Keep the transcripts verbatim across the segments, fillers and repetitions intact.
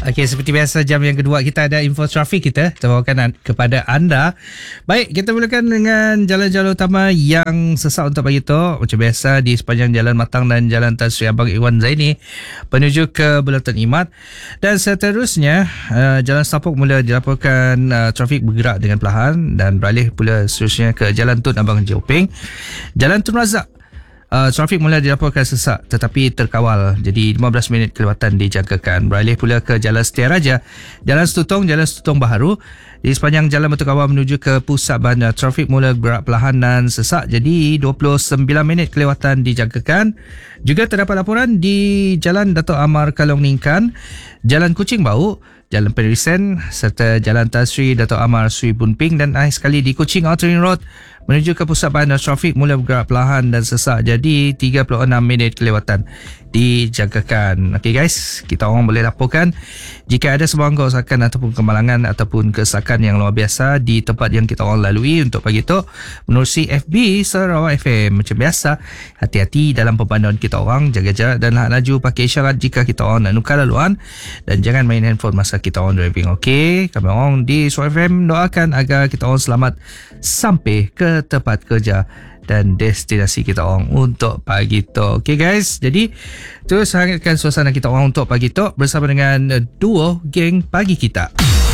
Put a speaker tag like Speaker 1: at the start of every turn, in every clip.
Speaker 1: Okey, seperti biasa jam yang kedua kita ada info trafik kita kita bawakan kepada anda. Baik, kita mulakan dengan jalan-jalan utama yang sesak untuk pagi tu. Macam biasa di sepanjang Jalan Matang dan Jalan Tan Sri Abang Iwan Zaini menuju ke Bulatan Imat. Dan seterusnya uh, Jalan Stapuk mula dilaporkan uh, trafik bergerak dengan perlahan dan beralih pula seterusnya ke Jalan Tun Abang Jopeng. Jalan Tun Razak Uh, trafik mula dilaporkan sesak tetapi terkawal, jadi lima belas minit kelewatan dijangkakan. Beralih pula ke Jalan Setia Raja, Jalan Setutong, Jalan Setutong Baharu. Di sepanjang Jalan Batu Kawal menuju ke pusat bandar, trafik mula bergerak perlahan dan sesak, jadi dua puluh sembilan minit kelewatan dijangkakan. Juga terdapat laporan di Jalan Dato' Amar Kalong Ningkan, Jalan Kuching Bau, Jalan Perisen serta Jalan Tan Sri Dato' Amar Sri Bunping, dan akhir sekali di Kuching Outer Ring Road menuju ke pusat bandar, trafik mula bergerak perlahan dan sesak, jadi tiga puluh enam minit kelewatan dijangkakan. Okey guys, kita orang boleh laporkan jika ada sebuah kerosakan ataupun kemalangan ataupun kesesakan yang luar biasa di tempat yang kita orang lalui untuk pagi tu menerusi F B Sarawak F M. Macam biasa, hati-hati dalam pemanduan kita orang, jaga jarak dan hak laju, pakai isyarat jika kita orang nak nukar laluan, dan jangan main handphone masa kita orang driving. Okey, kami orang di Sarawak F M doakan agar kita orang selamat sampai ke tempat kerja dan destinasi kita orang untuk pagi tu. Okay guys, jadi terus hangatkan suasana kita orang untuk pagi tu bersama dengan duo geng pagi kita.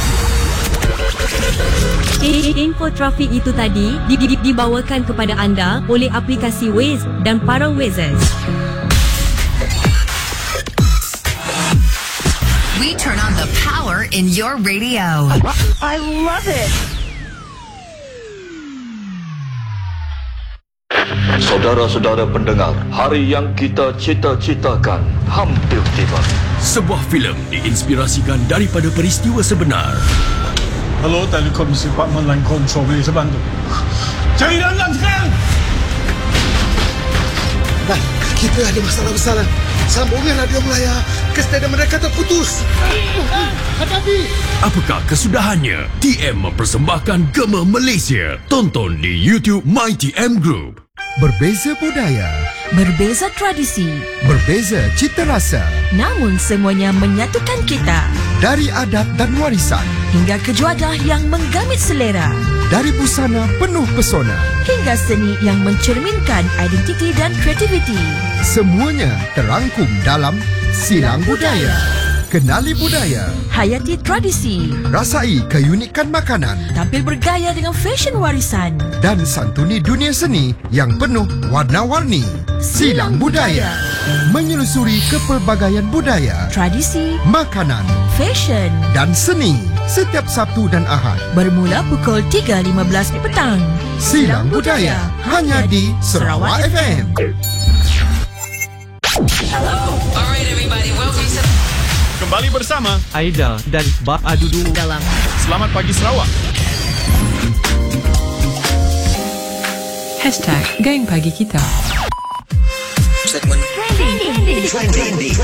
Speaker 2: Info trafik itu tadi dibawakan kepada anda oleh aplikasi Waze dan para Wazers.
Speaker 3: We turn on the power in your radio.
Speaker 4: I love it.
Speaker 5: Saudara-saudara pendengar, hari yang kita cita-citakan hampir tiba.
Speaker 6: Sebuah filem diinspirasikan daripada peristiwa sebenar.
Speaker 7: Hello, Telekomisi Department Line Control, boleh saya bantu? Cari dalam sekarang!
Speaker 8: Nah, kita ada masalah besar. Sambungan radio Melaya ke stadium mereka terputus. Hadapi!
Speaker 6: Apakah kesudahannya? T M mempersembahkan Gema Malaysia. Tonton di YouTube My T M Group.
Speaker 9: Berbeza budaya,
Speaker 2: berbeza tradisi,
Speaker 9: berbeza cita rasa,
Speaker 2: namun semuanya menyatukan kita.
Speaker 9: Dari adat dan warisan
Speaker 2: hingga kejuarah yang menggamit selera,
Speaker 9: dari busana penuh pesona
Speaker 2: hingga seni yang mencerminkan identiti dan kreativiti.
Speaker 9: Semuanya terangkum dalam Silang Budaya. Kenali budaya,
Speaker 2: hayati tradisi,
Speaker 9: rasai keunikan makanan,
Speaker 2: tampil bergaya dengan fashion warisan,
Speaker 9: dan santuni dunia seni yang penuh warna-warni. Silang Budaya menyelusuri kepelbagaian budaya,
Speaker 2: tradisi,
Speaker 9: makanan,
Speaker 2: fashion
Speaker 9: dan seni setiap Sabtu dan Ahad
Speaker 2: bermula pukul tiga lima belas petang.
Speaker 9: Silang Budaya hanya di Sarawak F M.
Speaker 3: Hello. Alright everybody, welcome to
Speaker 7: Kembali bersama
Speaker 10: Aida dan Bak Adudu
Speaker 3: dalam
Speaker 7: Selamat Pagi Sarawak.
Speaker 11: Hashtag Geng Pagi Kita.
Speaker 3: segmen Trending.